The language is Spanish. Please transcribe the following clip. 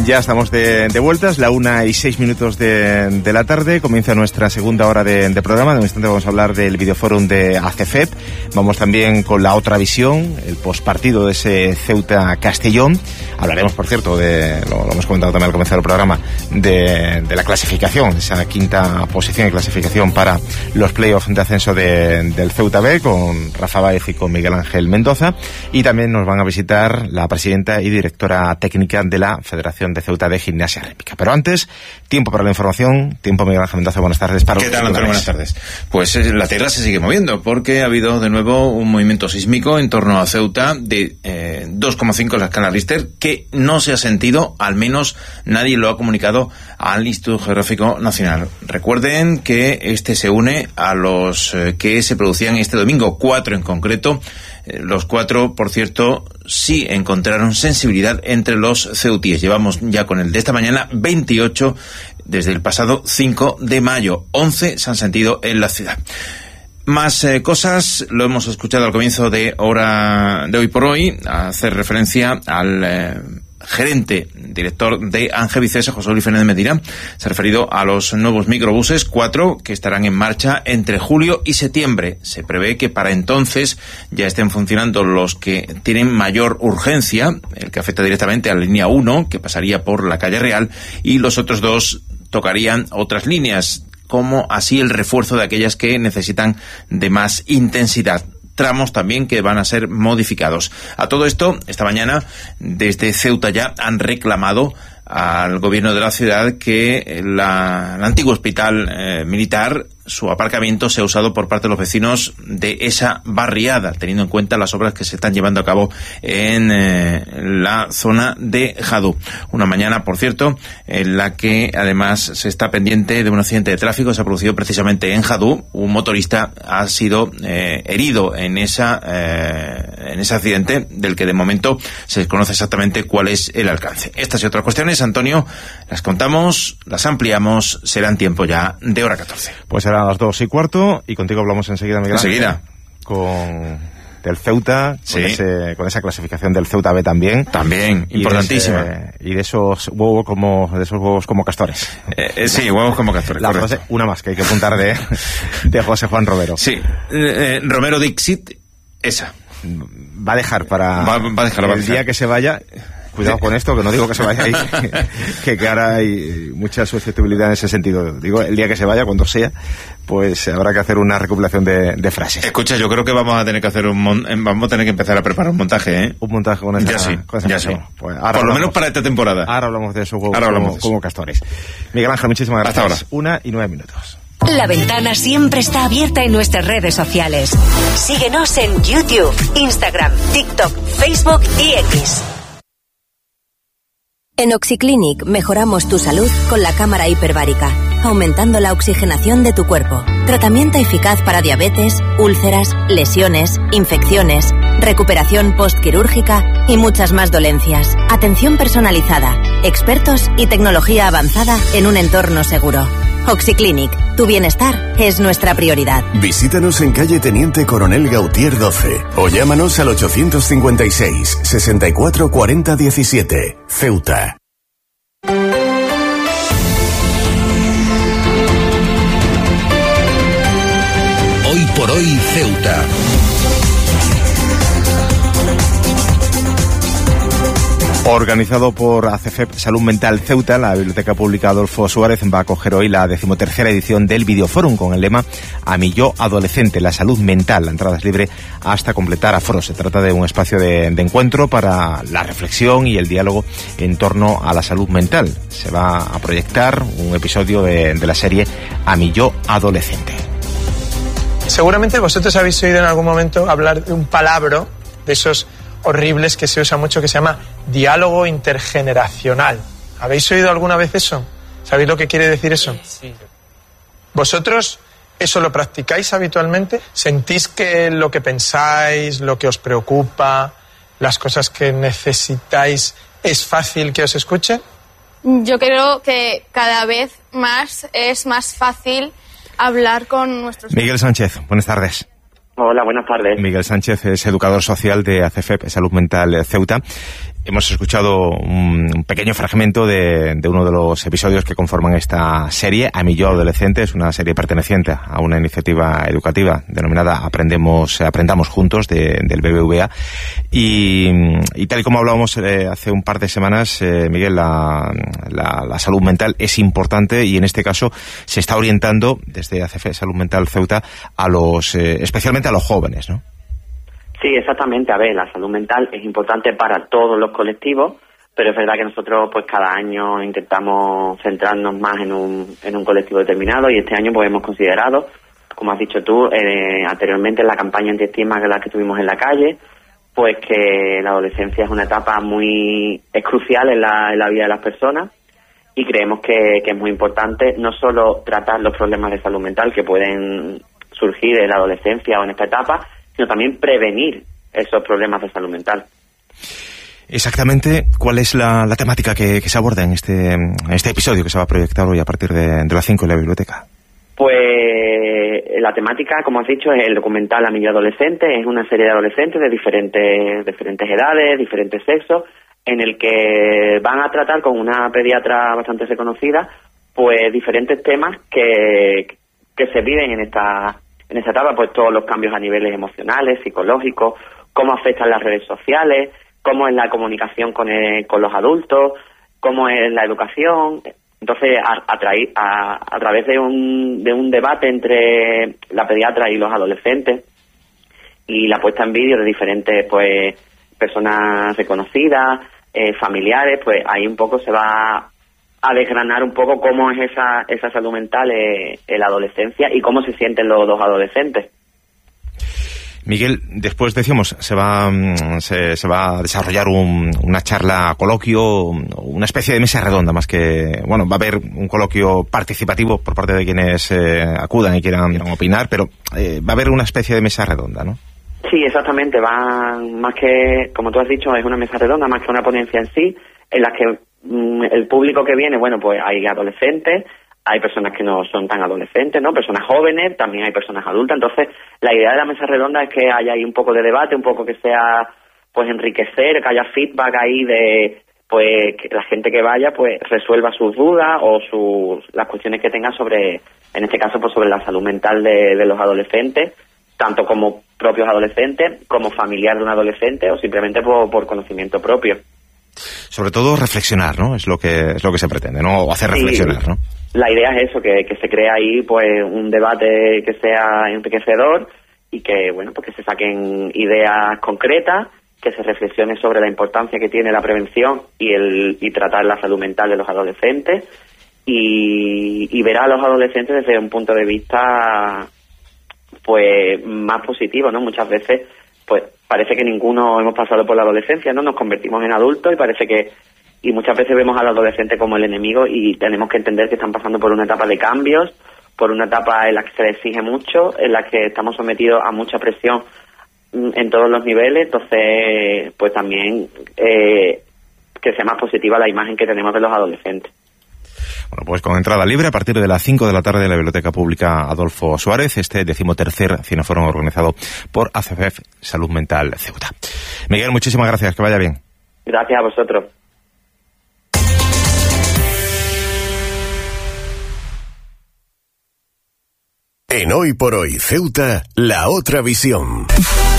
Ya estamos de vueltas, la 1:06 de la tarde. Comienza nuestra segunda hora de programa. De un instante vamos a hablar del videoforum de ACFEP. Vamos también con la otra visión, el postpartido de ese Ceuta-Castellón. Hablaremos, por cierto, lo hemos comentado también al comenzar el programa, de la clasificación, esa quinta posición de clasificación para los playoffs de ascenso del Ceuta B, con Rafa Báez y con Miguel Ángel Mendoza. Y también nos van a visitar la presidenta y directora técnica de la Federación de Ceuta de Gimnasia Rítmica. Pero antes, tiempo para la información. Tiempo, Miguel Ángel Mendoza, buenas tardes. ¿Qué tal, Antonio? Buenas tardes. Pues la tierra se sigue moviendo, porque ha habido de nuevo un movimiento sísmico en torno a Ceuta de 2,5 en la escala Richter, que no se ha sentido, al menos nadie lo ha comunicado al Instituto Geográfico Nacional. Recuerden que este se une a los que se producían este domingo, 4 en concreto. Los 4, por cierto, sí encontraron sensibilidad entre los ceutíes. Llevamos ya con el de esta mañana 28 desde el pasado 5 de mayo. 11 se han sentido en la ciudad. Más cosas, lo hemos escuchado al comienzo de hora de Hoy por Hoy, hacer referencia al gerente, director de ANGE Vicesa, José Luis Fernández Medina. Se ha referido a los nuevos microbuses, 4, que estarán en marcha entre julio y septiembre. Se prevé que para entonces ya estén funcionando los que tienen mayor urgencia, el que afecta directamente a la línea 1, que pasaría por la calle Real, y los otros 2 tocarían otras líneas, como así el refuerzo de aquellas que necesitan de más intensidad. Tramos también que van a ser modificados. A todo esto, esta mañana, desde Ceuta ya han reclamado al gobierno de la ciudad que el antiguo hospital militar, su aparcamiento, sea usado por parte de los vecinos de esa barriada, teniendo en cuenta las obras que se están llevando a cabo en la zona de Jadú. Una mañana, por cierto, en la que además se está pendiente de un accidente de tráfico. Se ha producido precisamente en Jadú. Un motorista ha sido herido en ese accidente, del que de momento se desconoce exactamente cuál es el alcance. Estas y otras cuestiones, Antonio, las contamos, las ampliamos, serán tiempo ya de hora 14. Pues será a las 2:15 y contigo hablamos enseguida, Miguel. Enseguida. Del Ceuta, sí, con esa clasificación del Ceuta B también. También, importantísima. Y de esos huevos como castores. Sí, huevos como castores. La frase, una más que hay que apuntar de José Juan Romero. Sí, Romero Dixit, esa. Va a dejar el día que se vaya. Cuidado con esto, que no digo que se vaya ahí, que ahora hay mucha susceptibilidad en ese sentido. Digo, el día que se vaya, cuando sea, pues habrá que hacer una recopilación de frases. Escucha, yo creo que vamos a tener que empezar a preparar un montaje, ¿eh? Un montaje con esa. Ya sí. Pues por lo menos para esta temporada. Ahora hablamos de esos huevos como castores. Miguel Ángel, muchísimas gracias. Hasta ahora. 1:09. La Ventana siempre está abierta en nuestras redes sociales. Síguenos en YouTube, Instagram, TikTok, Facebook y X. En Oxiclinic mejoramos tu salud con la cámara hiperbárica, aumentando la oxigenación de tu cuerpo. Tratamiento eficaz para diabetes, úlceras, lesiones, infecciones, recuperación postquirúrgica y muchas más dolencias. Atención personalizada, expertos y tecnología avanzada en un entorno seguro. Oxiclinic, tu bienestar es nuestra prioridad. Visítanos en calle Teniente Coronel Gautier 12 o llámanos al 856 64 40 17. Ceuta. Hoy por hoy, Ceuta. Organizado por ACFEP Salud Mental Ceuta, la Biblioteca Pública Adolfo Suárez va a acoger hoy la 13ª edición del Videoforum con el lema A mi yo adolescente, la salud mental. La entrada es libre hasta completar aforo. Se trata de un espacio de encuentro para la reflexión y el diálogo en torno a la salud mental. Se va a proyectar un episodio de la serie A mi yo adolescente. Seguramente vosotros habéis oído en algún momento hablar de un palabra de esos horribles que se usa mucho, que se llama diálogo intergeneracional. ¿Habéis oído alguna vez eso? ¿Sabéis lo que quiere decir eso? Sí. ¿Vosotros eso lo practicáis habitualmente? ¿Sentís que lo que pensáis, lo que os preocupa, las cosas que necesitáis, es fácil que os escuchen? Yo creo que cada vez más es más fácil hablar con nuestros... Miguel Sánchez, buenas tardes. Hola, buenas tardes. Miguel Sánchez es educador social de ACFEP Salud Mental Ceuta. Hemos escuchado un pequeño fragmento de uno de los episodios que conforman esta serie, A mi yo adolescente. Es una serie perteneciente a una iniciativa educativa denominada Aprendamos Juntos del BBVA. Y tal y como hablábamos hace un par de semanas, Miguel, la salud mental es importante y en este caso se está orientando desde ACFEP Salud Mental Ceuta especialmente a los jóvenes, ¿no? Sí, exactamente. A ver, la salud mental es importante para todos los colectivos, pero es verdad que nosotros pues cada año intentamos centrarnos más en un colectivo determinado y este año pues hemos considerado, como has dicho tú, anteriormente en la campaña antiestigma que tuvimos en la calle, pues que la adolescencia es una etapa es crucial en la vida de las personas y creemos que es muy importante no solo tratar los problemas de salud mental que pueden surgir en la adolescencia o en esta etapa, sino también prevenir esos problemas de salud mental. Exactamente, ¿cuál es la temática que se aborda en este episodio que se va a proyectar hoy a partir de las 5 en la biblioteca? Pues la temática, como has dicho, es el documental A mi yo adolescente. Es una serie de adolescentes de diferentes edades, diferentes sexos, en el que van a tratar con una pediatra bastante reconocida pues diferentes temas que se viven en esta etapa, pues todos los cambios a niveles emocionales, psicológicos, cómo afectan las redes sociales, cómo es la comunicación con los adultos, cómo es la educación. Entonces, a través de un debate entre la pediatra y los adolescentes y la puesta en vídeo de diferentes pues personas reconocidas, familiares, pues ahí un poco se va a desgranar un poco cómo es esa salud mental en la adolescencia y cómo se sienten los adolescentes. Miguel, después decíamos, se va a desarrollar una charla, coloquio, una especie de mesa redonda, más que, bueno, va a haber un coloquio participativo por parte de quienes acudan y quieran opinar, pero va a haber una especie de mesa redonda, ¿no? Sí, exactamente, más que, como tú has dicho, es una mesa redonda, más que una ponencia en sí, en la que el público que viene, bueno, pues hay adolescentes, hay personas que no son tan adolescentes, ¿no? Personas jóvenes, también hay personas adultas. Entonces, la idea de la mesa redonda es que haya ahí un poco de debate, un poco que sea, pues, enriquecer, que haya feedback ahí de, pues, que la gente que vaya, pues, resuelva sus dudas o las cuestiones que tenga sobre, en este caso, pues, sobre la salud mental de los adolescentes, tanto como propios adolescentes, como familiar de un adolescente o simplemente por conocimiento propio. Sobre todo reflexionar, ¿no? Es lo que se pretende, ¿no? O hacer reflexionar, ¿no? La idea es eso, que se crea ahí pues un debate que sea enriquecedor y que, bueno, pues que se saquen ideas concretas, que se reflexione sobre la importancia que tiene la prevención y tratar la salud mental de los adolescentes y ver a los adolescentes desde un punto de vista pues más positivo, ¿no? Muchas veces pues parece que ninguno hemos pasado por la adolescencia, ¿no? Nos convertimos en adultos y muchas veces vemos al adolescente como el enemigo y tenemos que entender que están pasando por una etapa de cambios, por una etapa en la que se les exige mucho, en la que estamos sometidos a mucha presión en todos los niveles. Entonces, pues también que sea más positiva la imagen que tenemos de los adolescentes. Bueno, pues con entrada libre a partir de las 5 de la tarde en la Biblioteca Pública Adolfo Suárez, este 13º Cineforo organizado por ACFEP Salud Mental Ceuta. Miguel, muchísimas gracias, que vaya bien. Gracias a vosotros. En Hoy por Hoy Ceuta, la otra visión.